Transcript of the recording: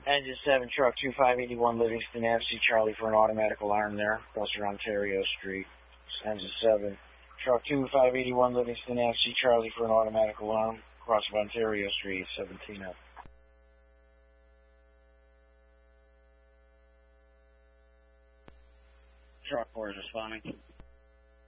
Engine 7, truck 2581 Livingston Ave, see Charlie for an automatic alarm there, across from Ontario Street. Engine 7, truck 2581 Livingston Ave, see Charlie for an automatic alarm, across from Ontario Street, 17 up. Truck 4 is responding.